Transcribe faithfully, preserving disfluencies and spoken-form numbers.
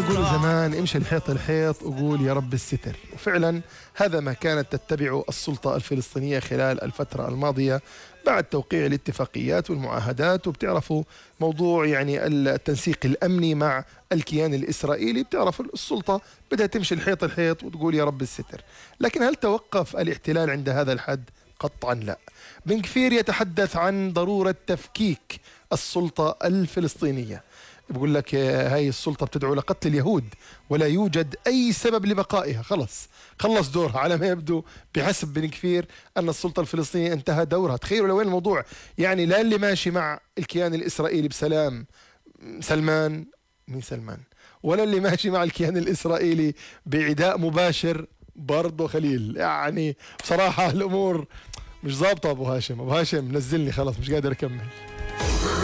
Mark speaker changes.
Speaker 1: يقولوا زمان امشي الحيط الحيط وقول يا رب الستر، وفعلا هذا ما كانت تتبعه السلطة الفلسطينية خلال الفترة الماضية بعد توقيع الاتفاقيات والمعاهدات. وبتعرفوا موضوع يعني التنسيق الأمني مع الكيان الإسرائيلي، بتعرفوا السلطة بدها تمشي الحيط الحيط وتقول يا رب الستر. لكن هل توقف الاحتلال عند هذا الحد؟ قطعا لا. بن كفير يتحدث عن ضرورة تفكيك السلطة الفلسطينية، بقول لك هاي السلطة بتدعو لقتل اليهود ولا يوجد أي سبب لبقائها، خلص خلص دورها على ما يبدو بحسب بن كفير أن السلطة الفلسطينية انتهى دورها. تخيلوا لوين الموضوع، يعني لا اللي ماشي مع الكيان الإسرائيلي بسلام سلمان، مين سلمان، ولا اللي ماشي مع الكيان الإسرائيلي بعداء مباشر برضه خليل. يعني بصراحة الأمور مش ظابطة. أبو هاشم أبو هاشم نزلني خلاص، مش قادر أكمل.